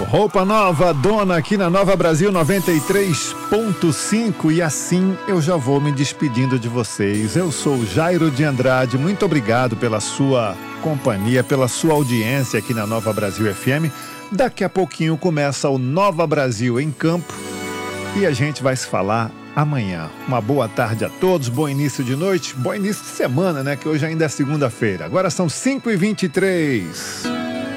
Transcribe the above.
Roupa Nova, dona aqui na Nova Brasil 93.5 e assim eu já vou me despedindo de vocês. Eu sou Jairo de Andrade, muito obrigado pela sua companhia, pela sua audiência aqui na Nova Brasil FM. Daqui a pouquinho começa o Nova Brasil em Campo e a gente vai se falar amanhã. Uma boa tarde a todos, bom início de noite, bom início de semana, né? Que hoje ainda é segunda-feira. Agora são 5h23.